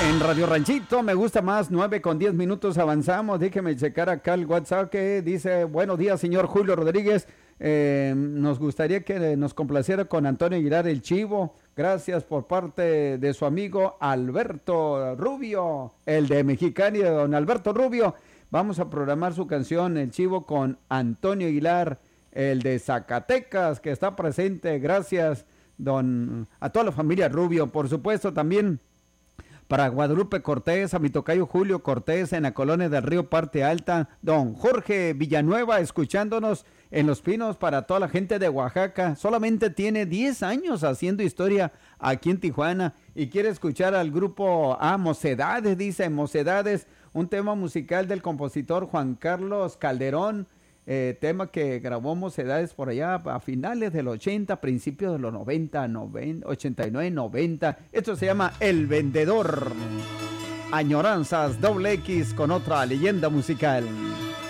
En Radio Ranchito me gusta más, 9:10 avanzamos. Déjeme checar acá el WhatsApp que dice: buenos días, señor Julio Rodríguez. Nos gustaría que nos complaciera con Antonio Aguilar el Chivo. Gracias por parte de su amigo Alberto Rubio, el de Mexicali, de don Alberto Rubio. Vamos a programar su canción El Chivo con Antonio Aguilar, el de Zacatecas, que está presente. Gracias, a toda la familia Rubio. Por supuesto, también para Guadalupe Cortés, a mi tocayo Julio Cortés en la colonia del Río Parte Alta, don Jorge Villanueva escuchándonos en Los Pinos, para toda la gente de Oaxaca. Solamente tiene 10 años haciendo historia aquí en Tijuana y quiere escuchar al grupo Mocedades, dice Mocedades, un tema musical del compositor Juan Carlos Calderón, tema que grabó Mocedades por allá a finales del 80, principios de los 90, 89, 90. Esto se llama El Vendedor. Añoranzas X con otra leyenda musical.